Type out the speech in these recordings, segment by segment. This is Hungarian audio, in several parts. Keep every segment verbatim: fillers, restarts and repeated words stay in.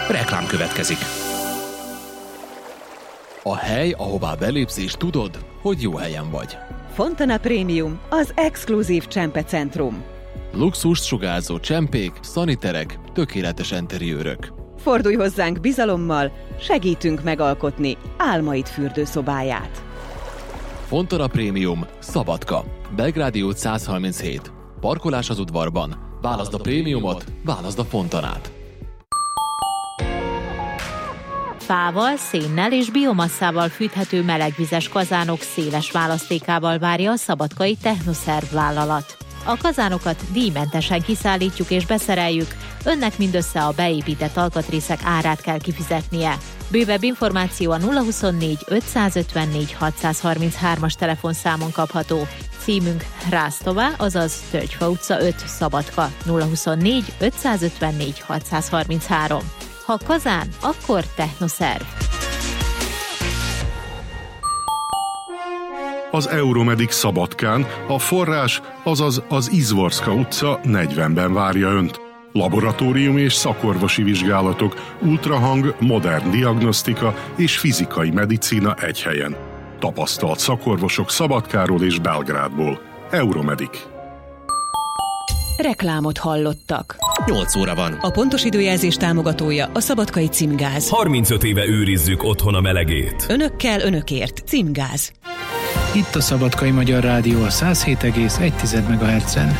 Reklám következik. A hely, ahová belépsz és tudod, hogy jó helyen vagy. Fontana Premium, az exkluzív csempecentrum. Luxust sugárzó csempék, szaniterek, tökéletes enteriőrök. Fordulj hozzánk bizalommal, segítünk megalkotni álmaid fürdőszobáját. Fontana Premium, Szabadka, Belgrádi út száz harminchét. Parkolás az udvarban. Válaszd a prémiumot, válaszd a Fontanát. Fával, szénnel és biomasszával fűthető melegvizes kazánok széles választékával várja a szabadkai Technoszerv vállalat. A kazánokat díjmentesen kiszállítjuk és beszereljük, önnek mindössze a beépített alkatrészek árát kell kifizetnie. Bővebb információ a nulla huszonnégy ötszázötvennégy hatszázharminchárom-as telefonszámon kapható. Címünk Rásztová, azaz Tölgyfa utca öt, Szabadka, nulla huszonnégy ötszázötvennégy hatszázharminchárom. Ha kazán, akkor Technoszerv. Az Euromedic Szabadkán a forrás, azaz az Izvorska utca negyvenben várja Önt. Laboratórium és szakorvosi vizsgálatok, ultrahang, modern diagnosztika és fizikai medicína egy helyen. Tapasztalt szakorvosok Szabadkáról és Belgrádból. Euromedic. Reklámot hallottak. nyolc óra van. A pontos időjelzés támogatója a Szabadkai Címgáz. harmincöt éve őrizzük otthon a melegét. Önökkel, önökért. Címgáz. Itt a Szabadkai Magyar Rádió a száz hét egész egy megahertzen.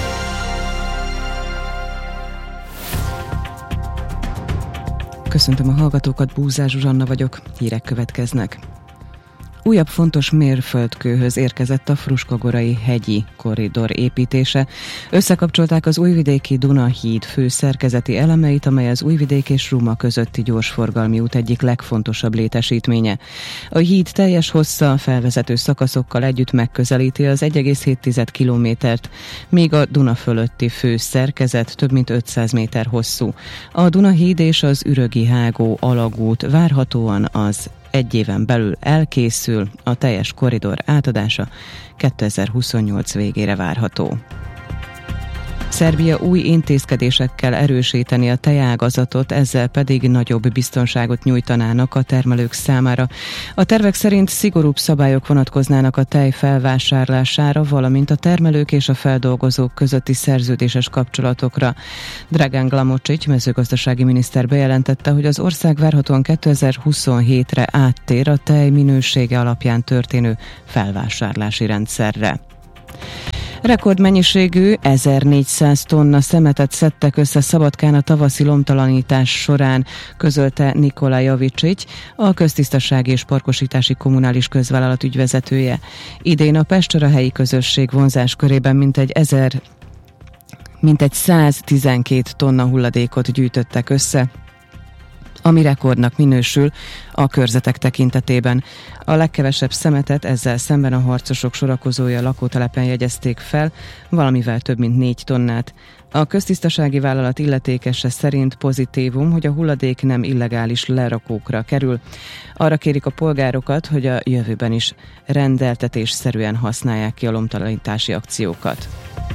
Köszöntöm a hallgatókat, Búzás Zsuzsanna vagyok, hírek következnek. Újabb fontos mérföldkőhöz érkezett a Fruskogorai hegyi korridor építése. Összekapcsolták az újvidéki Duna-híd fő szerkezeti elemeit, amely az Újvidék és Ruma közötti gyorsforgalmi út egyik legfontosabb létesítménye. A híd teljes hossza felvezető szakaszokkal együtt megközelíti az egy egész hét kilométert, míg a Duna fölötti fő szerkezet több mint ötszáz méter hosszú. A Duna-híd és az Ürögi-hágó alagút várhatóan az egy éven belül elkészül, a teljes korridor átadása kétezer-huszonnyolc végére várható. Szerbia új intézkedésekkel erősíteni a tejágazatot, ezzel pedig nagyobb biztonságot nyújtanának a termelők számára. A tervek szerint szigorúbb szabályok vonatkoznának a tej felvásárlására, valamint a termelők és a feldolgozók közötti szerződéses kapcsolatokra. Dragan Glamocic mezőgazdasági miniszter bejelentette, hogy az ország várhatóan kétezer-huszonhétre áttér a tej minősége alapján történő felvásárlási rendszerre. Rekordmennyiségű ezernégyszáz tonna szemetet szedtek össze Szabadkán a tavaszi lomtalanítás során, közölte Nikola Javicsics, a Köztisztasági és Parkosítási Kommunális Közvállalat ügyvezetője. Idén a Pestora helyi közösség vonzás körében mintegy ezer, mintegy száztizenkét tonna hulladékot gyűjtöttek össze, ami rekordnak minősül a körzetek tekintetében. A legkevesebb szemetet ezzel szemben a harcosok sorakozója lakótelepen jegyezték fel, valamivel több mint négy tonnát. A köztisztasági vállalat illetékese szerint pozitívum, hogy a hulladék nem illegális lerakókra kerül. Arra kérik a polgárokat, hogy a jövőben is rendeltetésszerűen használják ki a lomtalanítási akciókat.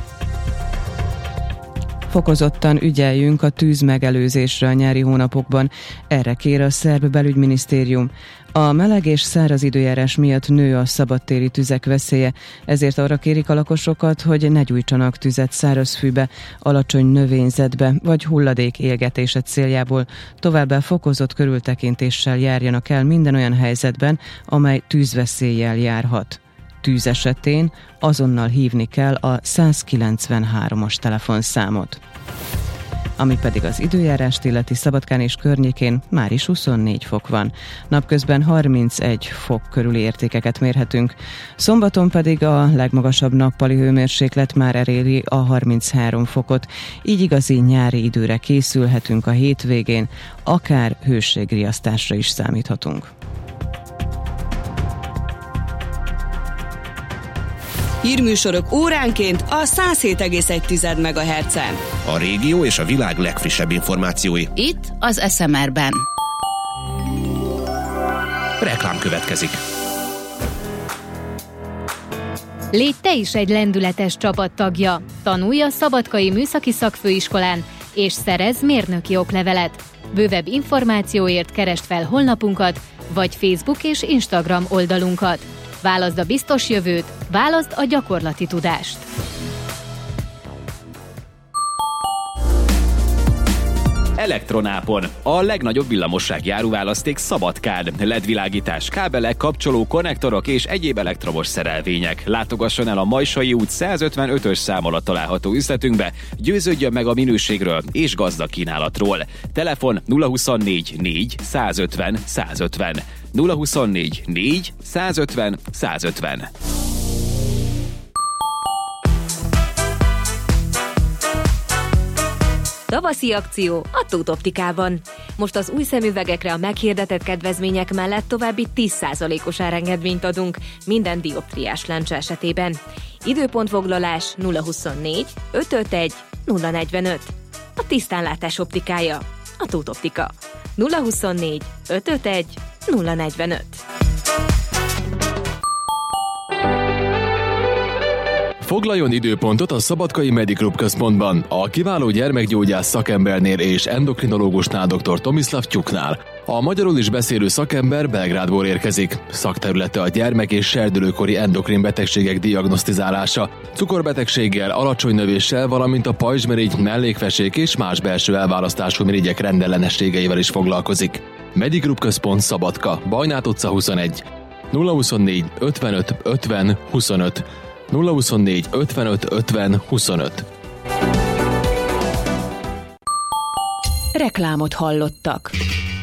Fokozottan ügyeljünk a tűz megelőzésre a nyári hónapokban, erre kér a szerb belügyminisztérium. A meleg és száraz időjárás miatt nő a szabadtéri tüzek veszélye, ezért arra kérik a lakosokat, hogy ne gyújtsanak tüzet szárazfűbe, alacsony növényzetbe vagy hulladék égetése céljából. Továbbá fokozott körültekintéssel járjanak el minden olyan helyzetben, amely tűzveszéllyel járhat. Tűz esetén azonnal hívni kell a százkilencvenhármas telefonszámot. Ami pedig az időjárást illeti, Szabadkán és környékén már is huszonnégy fok van. Napközben harmincegy fok körüli értékeket mérhetünk. Szombaton pedig a legmagasabb nappali hőmérséklet már eléri a harminchárom fokot, így igazi nyári időre készülhetünk a hétvégén, akár hőségriasztásra is számíthatunk. Hírműsorok óránként a száz hét egész egy megahertzen. A régió és a világ legfrissebb információi itt az es em er-ben. Reklám következik. Légy te is egy lendületes csapattagja. Tanulj a Szabadkai Műszaki Szakfőiskolán, és szerezz mérnöki oklevelet. Bővebb információért keresd fel honlapunkat, vagy Facebook és Instagram oldalunkat. Válaszd a biztos jövőt, válaszd a gyakorlati tudást! Elektronápon. A legnagyobb villamosságjáruválaszték Szabadkán. el é dé-világítás, kábelek, kapcsoló, konnektorok és egyéb elektromos szerelvények. Látogasson el a Majsai út százötvenötös szám alatt található üzletünkbe, győződjön meg a minőségről és gazdag kínálatról. Telefon nulla huszonnégy négy százötven százötven. nulla huszonnégy négy százötven százötven. Tavaszi akció a Tóth Optikában. Most az új szemüvegekre a meghirdetett kedvezmények mellett további tíz százalékos árengedményt adunk minden dioptriás lencse esetében. Időpontfoglalás nulla huszonnégy ötvenöt nulla negyvenöt. A tisztánlátás optikája a Tóth Optika. nulla huszonnégy ötvenöt nulla negyvenöt. Foglaljon időpontot a Szabadkai Mediclub központban, a kiváló gyermekgyógyász szakembernél és endokrinológusnál dr. Tomislav Tyuknál. A magyarul is beszélő szakember Belgrádból érkezik. Szakterülete a gyermek- és serdülőkori endokrin betegségek diagnosztizálása, cukorbetegséggel, alacsony növéssel, valamint a pajzsmirigy, mellékfesék és más belső elválasztású mirigyek rendellenességeivel is foglalkozik. Mediclub központ Szabadka, Bajnát utca huszonegy. nulla huszonnégy ötvenöt ötven huszonöt. nulla huszonnégy ötvenöt ötven huszonöt. Reklámot hallottak.